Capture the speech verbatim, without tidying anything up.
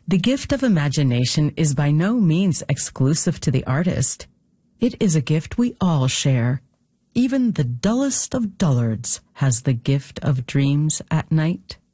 The gift of imagination is by no means exclusive to the artist. It is a gift we all share. Even the dullest of dullards has the gift of dreams at night.